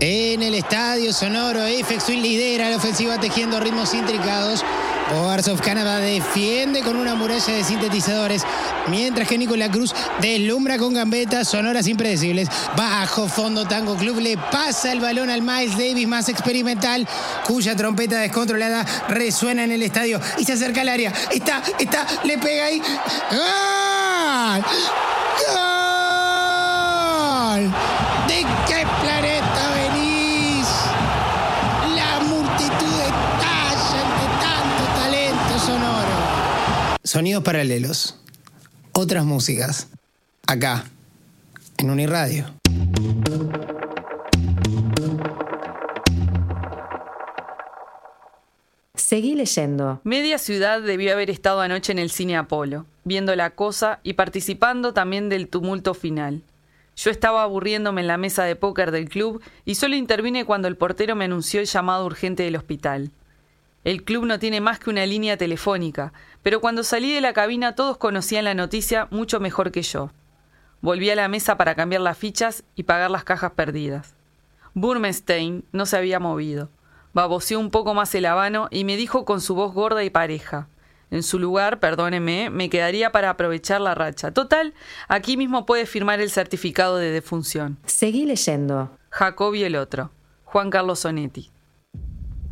En el estadio sonoro, Aphex Twin lidera la ofensiva tejiendo ritmos intricados. Boards of Canada defiende con una muralla de sintetizadores, mientras que Nicolás Cruz deslumbra con gambetas sonoras impredecibles. Bajo fondo, Tango Club le pasa el balón al Miles Davis más experimental, cuya trompeta descontrolada resuena en el estadio y se acerca al área. Está, le pega ahí. ¡Gol! ¡Gol! ¿De qué planeta venís? La multitud estalla ante tanto talento sonoro. Sonidos paralelos. Otras músicas. Acá, en Uniradio. Seguí leyendo. Media ciudad debió haber estado anoche en el Cine Apolo, viendo La Cosa y participando también del tumulto final. Yo estaba aburriéndome en la mesa de póker del club y solo intervine cuando el portero me anunció el llamado urgente del hospital. El club no tiene más que una línea telefónica, pero cuando salí de la cabina todos conocían la noticia mucho mejor que yo. Volví a la mesa para cambiar las fichas y pagar las cajas perdidas. Burmenstein no se había movido. Baboseó un poco más el habano y me dijo con su voz gorda y pareja: en su lugar, perdóneme, me quedaría para aprovechar la racha. Total, aquí mismo puede firmar el certificado de defunción. Seguí leyendo. Jacobi el otro. Juan Carlos Onetti.